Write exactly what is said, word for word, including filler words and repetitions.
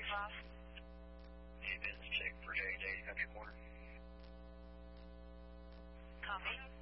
five. Need business check for J and J's Country Corner. Copy.